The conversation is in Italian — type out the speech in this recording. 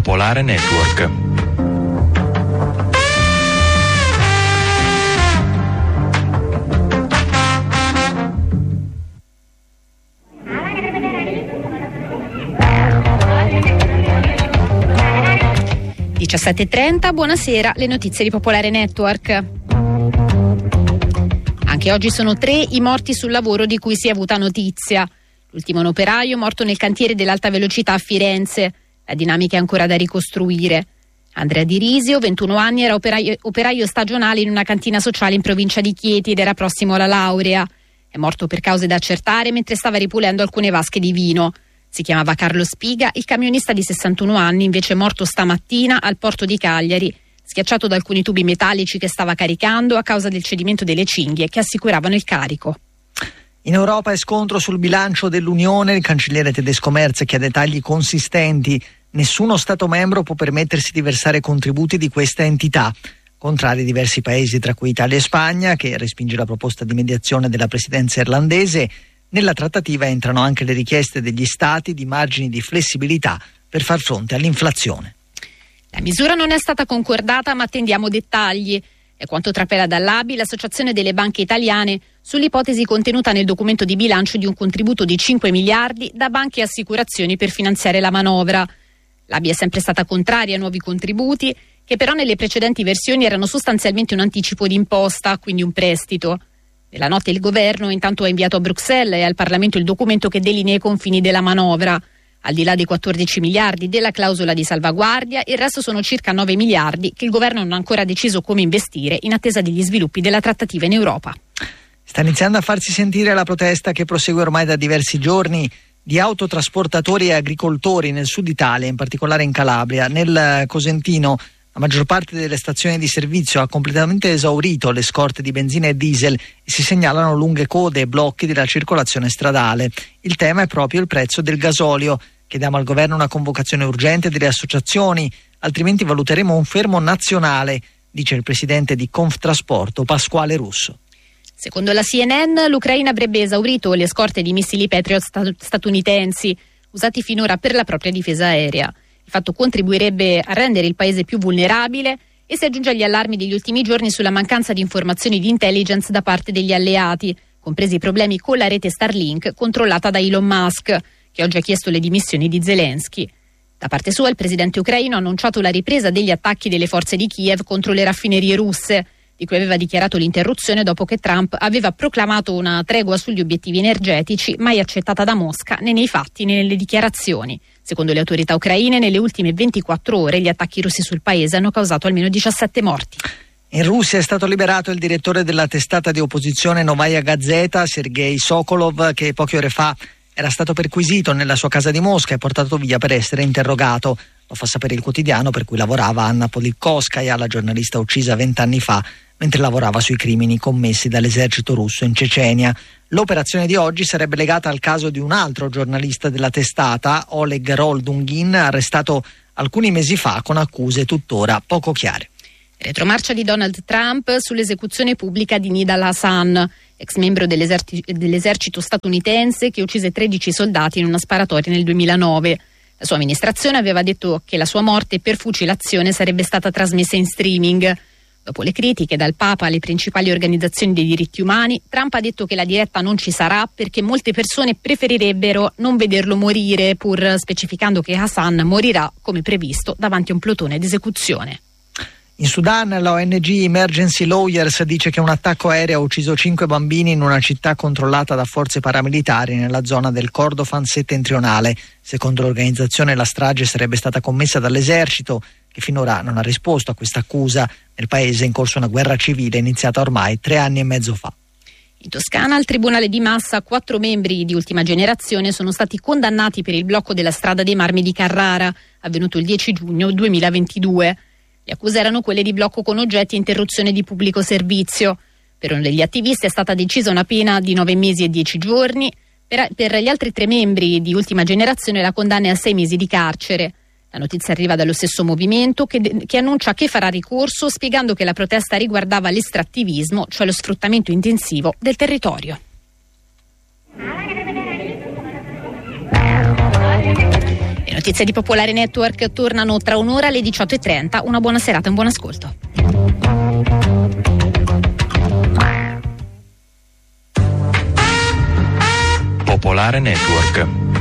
Popolare Network. Alle 17:30, buonasera, le notizie di Popolare Network. Anche oggi sono 3 i morti sul lavoro di cui si è avuta notizia. L'ultimo è un operaio morto nel cantiere dell'alta velocità a Firenze. La dinamica è ancora da ricostruire. Andrea Di Risio, 21 anni, era operaio stagionale in una cantina sociale in provincia di Chieti ed era prossimo alla laurea. È morto per cause da accertare mentre stava ripulendo alcune vasche di vino. Si chiamava Carlo Spiga, il camionista di 61 anni invece è morto stamattina al porto di Cagliari, schiacciato da alcuni tubi metallici che stava caricando a causa del cedimento delle cinghie che assicuravano il carico. In Europa è scontro sul bilancio dell'Unione, il cancelliere tedesco Merz chiede tagli consistenti. Nessuno Stato membro può permettersi di versare contributi di questa entità. Contrari diversi paesi, tra cui Italia e Spagna, che respinge la proposta di mediazione della presidenza irlandese. Nella trattativa entrano anche le richieste degli Stati di margini di flessibilità per far fronte all'inflazione. La misura non è stata concordata, ma attendiamo dettagli. È quanto trapela dall'ABI, l'Associazione delle Banche Italiane, sull'ipotesi contenuta nel documento di bilancio di un contributo di 5 miliardi da banche e assicurazioni per finanziare la manovra. L'ABI è sempre stata contraria a nuovi contributi, che però nelle precedenti versioni erano sostanzialmente un anticipo di imposta, quindi un prestito. Nella notte il governo intanto ha inviato a Bruxelles e al Parlamento il documento che delinea i confini della manovra. Al di là dei 14 miliardi della clausola di salvaguardia, il resto sono circa 9 miliardi che il governo non ha ancora deciso come investire in attesa degli sviluppi della trattativa in Europa. Sta iniziando a farsi sentire la protesta che prosegue ormai da diversi giorni di autotrasportatori e agricoltori nel sud Italia, in particolare in Calabria. Nel Cosentino la maggior parte delle stazioni di servizio ha completamente esaurito le scorte di benzina e diesel e si segnalano lunghe code e blocchi della circolazione stradale. Il tema è proprio il prezzo del gasolio. Chiediamo al governo una convocazione urgente delle associazioni, altrimenti valuteremo un fermo nazionale, dice il presidente di Conftrasporto Pasquale Russo. Secondo la CNN, l'Ucraina avrebbe esaurito le scorte di missili Patriot statunitensi, usati finora per la propria difesa aerea. Il fatto contribuirebbe a rendere il paese più vulnerabile e si aggiunge agli allarmi degli ultimi giorni sulla mancanza di informazioni di intelligence da parte degli alleati, compresi i problemi con la rete Starlink controllata da Elon Musk, che oggi ha chiesto le dimissioni di Zelensky. Da parte sua il presidente ucraino ha annunciato la ripresa degli attacchi delle forze di Kiev contro le raffinerie russe, di cui aveva dichiarato l'interruzione dopo che Trump aveva proclamato una tregua sugli obiettivi energetici mai accettata da Mosca né nei fatti né nelle dichiarazioni. Secondo le autorità ucraine, nelle ultime 24 ore gli attacchi russi sul paese hanno causato almeno 17 morti. In Russia è stato liberato il direttore della testata di opposizione Novaya Gazeta, Sergei Sokolov, che poche ore fa era stato perquisito nella sua casa di Mosca e portato via per essere interrogato. Lo fa sapere il quotidiano per cui lavorava Anna Politkovskaya, la giornalista uccisa 20 anni fa, mentre lavorava sui crimini commessi dall'esercito russo in Cecenia. L'operazione di oggi sarebbe legata al caso di un altro giornalista della testata, Oleg Roldungin, arrestato alcuni mesi fa con accuse tuttora poco chiare. Retromarcia di Donald Trump sull'esecuzione pubblica di Nidal Hassan, ex membro dell'esercito statunitense che uccise 13 soldati in una sparatoria nel 2009. La sua amministrazione aveva detto che la sua morte per fucilazione sarebbe stata trasmessa in streaming. Dopo le critiche dal Papa alle principali organizzazioni dei diritti umani, Trump ha detto che la diretta non ci sarà perché molte persone preferirebbero non vederlo morire, pur specificando che Hassan morirà come previsto davanti a un plotone d'esecuzione. In Sudan l'ONG Emergency Lawyers dice che un attacco aereo ha ucciso 5 bambini in una città controllata da forze paramilitari nella zona del Kordofan settentrionale. Secondo l'organizzazione la strage sarebbe stata commessa dall'esercito, che finora non ha risposto a questa accusa. Nel paese è in corso una guerra civile iniziata ormai 3 anni e mezzo fa. In Toscana, al Tribunale di Massa, 4 membri di ultima generazione sono stati condannati per il blocco della strada dei Marmi di Carrara, avvenuto il 10 giugno 2022. Le accuse erano quelle di blocco con oggetti e interruzione di pubblico servizio. Per uno degli attivisti è stata decisa una pena di 9 mesi e 10 giorni. Per gli altri 3 membri di ultima generazione la condanna è a 6 mesi di carcere. La notizia arriva dallo stesso movimento che annuncia che farà ricorso, spiegando che la protesta riguardava l'estrattivismo, cioè lo sfruttamento intensivo del territorio. Le notizie di Popolare Network tornano tra un'ora alle 18:30. Una buona serata e un buon ascolto. Popolare Network.